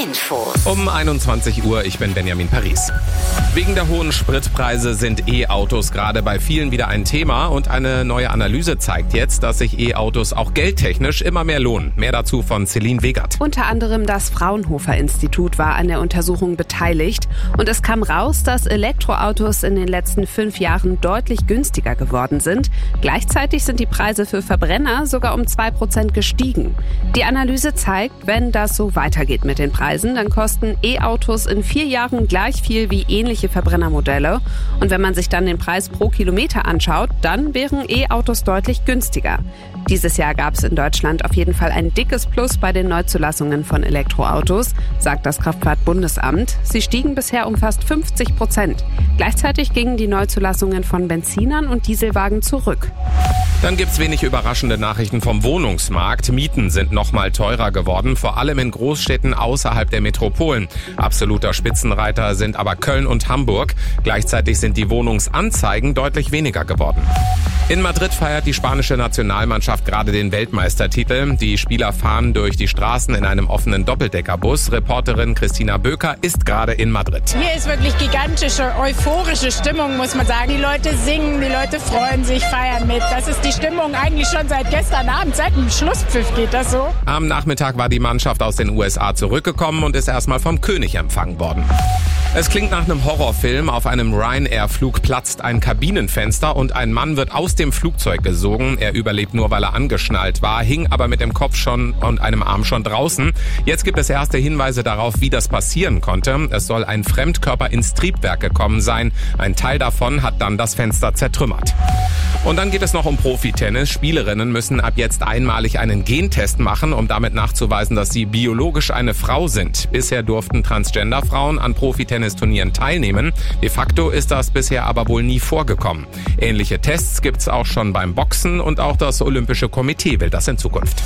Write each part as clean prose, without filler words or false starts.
Infos. Um 21 Uhr, ich bin Benjamin Paris. Wegen der hohen Spritpreise sind E-Autos gerade bei vielen wieder ein Thema und eine neue Analyse zeigt jetzt, dass sich E-Autos auch geldtechnisch immer mehr lohnen. Mehr dazu von Celine Wegert. Unter anderem das Fraunhofer-Institut war an der Untersuchung beteiligt und es kam raus, dass Elektroautos in den letzten 5 Jahren deutlich günstiger geworden sind. Gleichzeitig sind die Preise für Verbrenner sogar um 2% gestiegen. Die Analyse zeigt, wenn das so weitergeht mit den Preisen, dann kosten E-Autos in 4 Jahren gleich viel wie ähnliche Verbrennermodelle. Und wenn man sich dann den Preis pro Kilometer anschaut, dann wären E-Autos deutlich günstiger. Dieses Jahr gab es in Deutschland auf jeden Fall ein dickes Plus bei den Neuzulassungen von Elektroautos, sagt das Kraftfahrtbundesamt. Sie stiegen bisher um fast 50%. Gleichzeitig gingen die Neuzulassungen von Benzinern und Dieselwagen zurück. Dann gibt's wenig überraschende Nachrichten vom Wohnungsmarkt. Mieten sind nochmal teurer geworden, vor allem in Großstädten außerhalb der Metropolen. Absoluter Spitzenreiter sind aber Köln und Hamburg. Gleichzeitig sind die Wohnungsanzeigen deutlich weniger geworden. In Madrid feiert die spanische Nationalmannschaft gerade den Weltmeistertitel. Die Spieler fahren durch die Straßen in einem offenen Doppeldeckerbus. Reporterin Christina Böker ist gerade in Madrid. Hier ist wirklich gigantische, euphorische Stimmung, muss man sagen. Die Leute singen, die Leute freuen sich, feiern mit. Das ist die Stimmung eigentlich schon seit gestern Abend, seit dem Schlusspfiff geht das so. Am Nachmittag war die Mannschaft aus den USA zurückgekommen und ist erstmal vom König empfangen worden. Es klingt nach einem Horrorfilm. Auf einem Ryanair-Flug platzt ein Kabinenfenster und ein Mann wird aus dem Flugzeug gesogen. Er überlebt nur, weil er angeschnallt war, hing aber mit dem Kopf schon und einem Arm schon draußen. Jetzt gibt es erste Hinweise darauf, wie das passieren konnte. Es soll ein Fremdkörper ins Triebwerk gekommen sein. Ein Teil davon hat dann das Fenster zertrümmert. Und dann geht es noch um Profitennis. Spielerinnen müssen ab jetzt einmalig einen Gentest machen, um damit nachzuweisen, dass sie biologisch eine Frau sind. Bisher durften Transgender-Frauen an Profitennisturnieren teilnehmen. De facto ist das bisher aber wohl nie vorgekommen. Ähnliche Tests gibt's auch schon beim Boxen und auch das Olympische Komitee will das in Zukunft.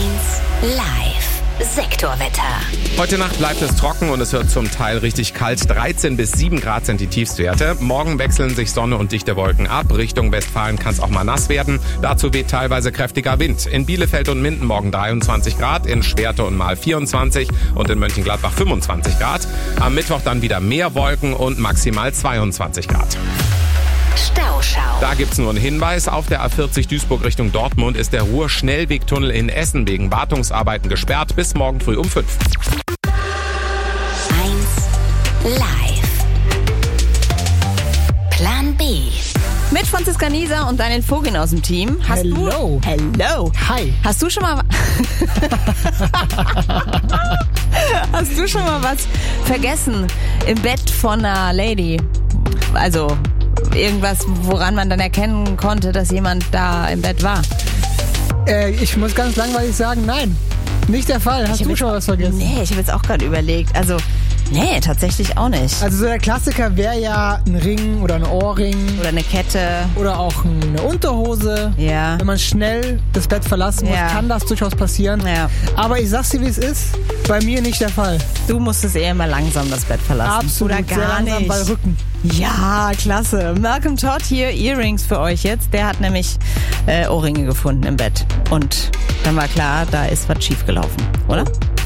1 Live. Sektorwetter. Heute Nacht bleibt es trocken und es wird zum Teil richtig kalt. 13 bis 7 Grad sind die Tiefstwerte. Morgen wechseln sich Sonne und dichte Wolken ab. Richtung Westfalen kann es auch mal nass werden. Dazu weht teilweise kräftiger Wind. In Bielefeld und Minden morgen 23 Grad, in Schwerte und Mal 24 und in Mönchengladbach 25 Grad. Am Mittwoch dann wieder mehr Wolken und maximal 22 Grad. Stauschau. Da gibt's nur einen Hinweis. Auf der A40 Duisburg Richtung Dortmund ist der Ruhr-Schnellwegtunnel in Essen wegen Wartungsarbeiten gesperrt bis morgen früh um 5. 1 Live. Plan B. Mit Franziska Nieser und Daniel Vogin aus dem Team. Hello. Hello. Hi. Hast du schon mal was vergessen im Bett von einer Lady? Also irgendwas, woran man dann erkennen konnte, dass jemand da im Bett war? Ich muss ganz langweilig sagen, nein. Nicht der Fall. Hast du schon was vergessen? Nee, ich habe jetzt auch gerade überlegt. Also, nee, tatsächlich auch nicht. Also so der Klassiker wäre ja ein Ring oder ein Ohrring. Oder eine Kette. Oder auch eine Unterhose. Ja. Wenn man schnell das Bett verlassen muss, kann das durchaus passieren. Ja. Aber ich sag's dir, wie es ist. Bei mir nicht der Fall. Du musstest eher immer langsam das Bett verlassen. Absolut. Oder gar sehr langsam nicht. bei Rücken. Ja, klasse. Malcolm Todd hier, Earrings für euch jetzt. Der hat nämlich Ohrringe gefunden im Bett. Und dann war klar, da ist was schiefgelaufen, oder?